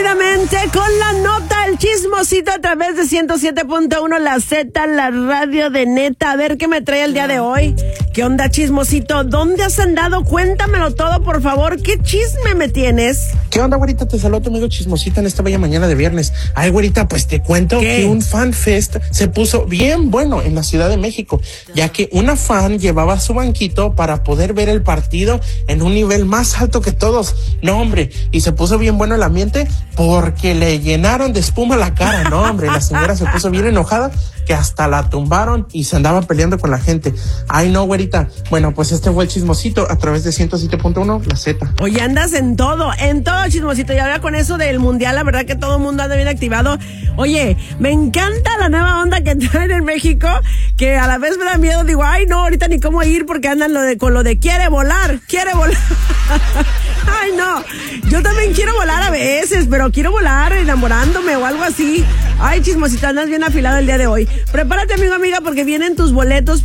rápidamente con la nota, el chismosito a través de 107.1 La Z, la radio de neta. A ver qué me trae el día de hoy. ¿Qué onda, chismosito? ¿Dónde has andado? Cuéntamelo todo, por favor. ¿Qué chisme me tienes? ¿Qué onda, güerita? Te saludo tu amigo chismosita en esta bella mañana de viernes. Ay, güerita, pues te cuento que un fan fest se puso bien bueno en la Ciudad de México, ya que una fan llevaba su banquito para poder ver el partido en un nivel más alto que todos. No, hombre, y se puso bien bueno el ambiente porque le llenaron de espuma la cara. No, hombre, la señora se puso bien enojada que hasta la tumbaron y se andaba peleando con la gente. Ay, no, güerita. Bueno, pues este fue el chismosito a través de 107.1 La Z. Oye, andas en todo chismosito. Y ahora con eso del mundial, la verdad que todo el mundo anda bien activado. Oye, me encanta la nueva onda que traen en México, que a la vez me da miedo. Digo, ay, no, ahorita ni cómo ir porque andan con lo de quiere volar. Ay, no, yo también quiero volar a veces, pero quiero volar enamorándome o algo así. Ay, chismosito, andas bien afilado el día de hoy. Prepárate, amigo, amiga, porque vienen tus boletos